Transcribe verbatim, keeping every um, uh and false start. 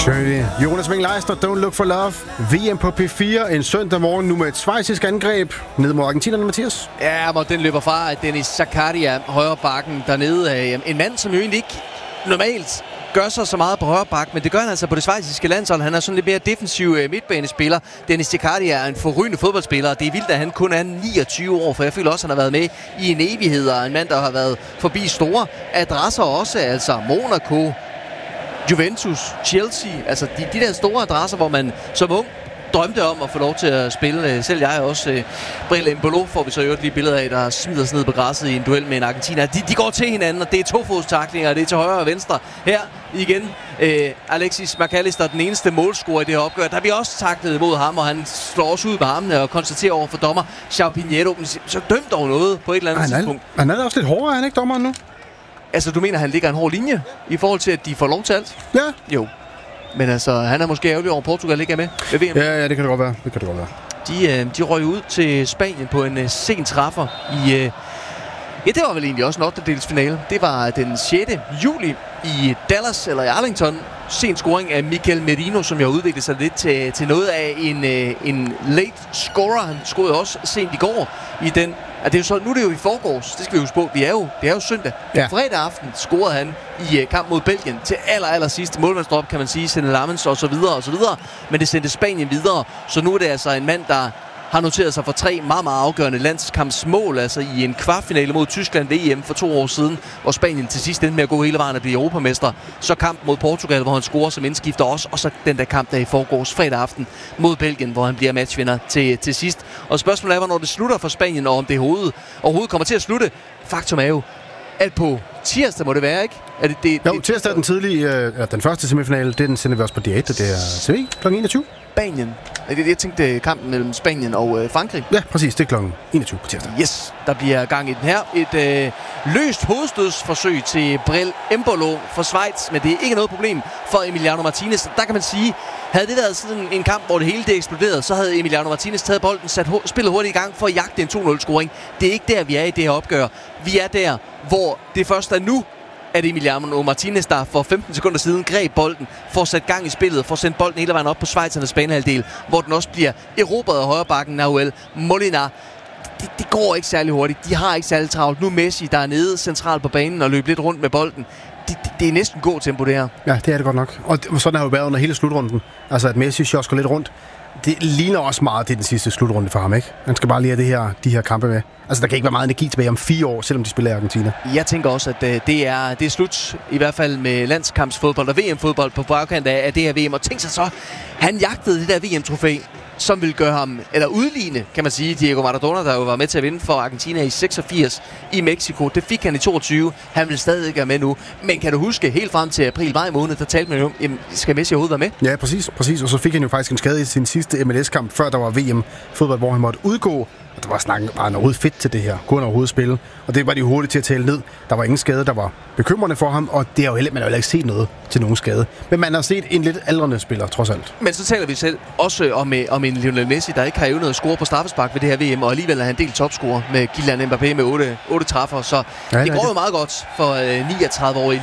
Shirley. Jonas Wing-Leisner, Don't Look for Love. V M på P fire en søndag morgen nu med et schweizisk angreb ned mod argentinerne, Mathias. Ja, hvor den løber fra Dennis Zakaria, højre bakken dernede. En mand, som jo egentlig ikke normalt gør sig så meget på højre bak, men det gør han altså på det schweiziske landshold. Han er sådan lidt mere defensiv midtbanespiller. Dennis Zakaria er en forrygende fodboldspiller, og det er vildt, at han kun er niogtyve år, for jeg føler også, at han har været med i en evighed, og en mand, der har været forbi store adresser også, altså Monaco, Juventus, Chelsea, altså de, de der store adresser, hvor man som ung drømte om at få lov til at spille. Selv jeg også. Bril Embolo får vi så jo lige billeder af, der smider sig ned på græsset i en duel med en argentiner. De, de går til hinanden, og det er tofodstaklinger, og det er til højre og venstre. Her igen, øh, Alexis McAllister, den eneste målscorer i det her opgør. Der bliver også taklet mod ham, og han slår også ud med armene og konstaterer over for dommer João Pinheiro. Så dømt over noget på et eller andet han er, tidspunkt. Han er også lidt hårdere, er han ikke, dommeren nu? Altså, du mener, han ligger en hård linje i forhold til, at de får lov til alt? Ja. Jo. Men altså, han er måske ærgerlig over, at Portugal ikke er med ved V M. Ja, ja, det kan det godt være. Det kan det godt være. De, øh, de røg ud til Spanien på en øh, sen træffer i... Øh, ja, det var vel egentlig også en ottendedelsfinale. Det var den sjette juli i Dallas, eller i Arlington. Sen scoring af Mikel Merino, som jo udviklede sig lidt til, til noget af en, øh, en late scorer. Han scorede også sent i går i den... Ja, det er jo så, nu er det jo i forgårs, det skal vi huske på. Vi er jo, det er jo søndag. Ja. Fredag aften scorede han i uh, kamp mod Belgien til aller, aller sidste målmandsdrop, kan man sige, Senne Lammens og så videre og så videre. Men det sendte Spanien videre, så nu er det altså en mand, der har noteret sig for tre meget, meget afgørende landskampsmål, altså i en kvartfinale mod Tyskland ved E M for to år siden, hvor Spanien til sidst endte med at gå hele vejen og blive europamester. Så kamp mod Portugal, hvor han scorer som indskifter også, og så den der kamp der i forgårs fredag aften mod Belgien, hvor han bliver matchvinder til, til sidst. Og spørgsmålet er, hvornår det slutter for Spanien, og om det overhovedet, overhovedet kommer til at slutte. Faktum er jo, at på tirsdag må det være, ikke? Er det, det, jo, det, tirsdag er den tidlige, øh, den første semifinale, det den sender vi også på D et, og det er T V klokken enogtyve. Spanien. Det, jeg tænkte kampen mellem Spanien og øh, Frankrig. Ja, præcis. Det er klokken enogtyve på tirsdag. Yes, der bliver gang i den her. Et øh, løst hovedstødsforsøg til Bril Embolo for Schweiz, men det er ikke noget problem for Emiliano Martinez. Der kan man sige, havde det været sådan en kamp, hvor det hele det eksploderede, så havde Emiliano Martinez taget bolden, sat ho- spillet hurtigt i gang for at jagte en to nul scoring. Det er ikke der, vi er i det her opgør. Vi er der, hvor det først er nu, at Emiliano Martinez, der for femten sekunder siden greb bolden, får sat gang i spillet, får sendt bolden hele vejen op på schweizernes banehalvdel, hvor den også bliver erobret af højrebakken Nahuel Molina. Det, det går ikke særlig hurtigt. De har ikke særlig travlt. Nu Messi, der er nede centralt på banen og løber lidt rundt med bolden. Det, det, det er næsten god tempo, det her. Ja, det er det godt nok. Og sådan har jo været under hele slutrunden. Altså, at Messi sjosker lidt rundt. Det ligner også meget, det er den sidste slutrunde for ham, ikke? Han skal bare lige have det her, de her kampe med. Altså, der kan ikke være meget energi tilbage om fire år, selvom de spiller i Argentina. Jeg tænker også, at uh, det, er, det er slut, i hvert fald med landskampsfodbold og V M-fodbold på bagkant af, af det her V M. Og tænk sig så, han jagtede det der V M-trofæ, som vil gøre ham, eller udligne, kan man sige, Diego Maradona, der jo var med til at vinde for Argentina i seksogfirs i Mexico. Det fik han i toogtyve. Han vil stadig ikke være med nu. Men kan du huske, helt frem til april-maj måned, der talte man jo om, jamen, skal Messi overhovedet være med? Ja, præcis, præcis. Og så fik han jo faktisk en skade i sin sidste M L S-kamp, før der var V M-fodbold, hvor han måtte udgå. Og der var snakken bare noget fedt til det her. Kunne han overhovedet spille? Og det var de hurtigt til at tale ned. Der var ingen skade, der var bekymrende for ham, og det er jo heller, man har jo ikke set noget til nogen skade. Men man har set en lidt aldrende spiller, trods alt. Men så taler vi selv også om, om en Lionel Messi, der ikke har evnet at score på straffespark ved det her V M, og alligevel er han delt topscorer med Kylian Mbappé med otte træffer. Så ja, det går jo meget godt for øh, niogtredive-årige